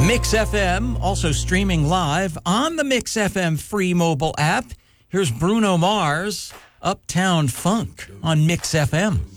Mix FM, also streaming live on the Mix FM free mobile app. Here's Bruno Mars, Uptown Funk on Mix FM.